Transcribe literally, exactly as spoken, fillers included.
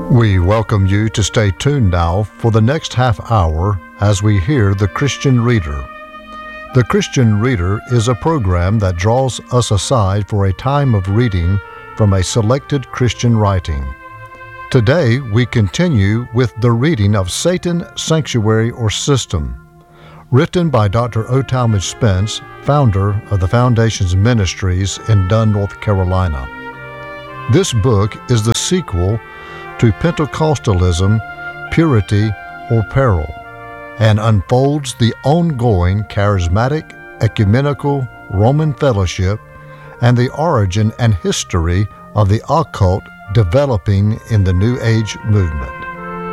We welcome you to stay tuned now for the next half hour as we hear The Christian Reader. The Christian Reader is a program that draws us aside for a time of reading from a selected Christian writing. Today, we continue with the reading of Satan, Sanctuary, or System, written by Doctor O. Talmage Spence, founder of the Foundation's Ministries in Dunn, North Carolina. This book is the sequel to Pentecostalism, Purity, or Peril, and unfolds the ongoing charismatic, ecumenical Roman fellowship and the origin and history of the occult developing in the New Age movement.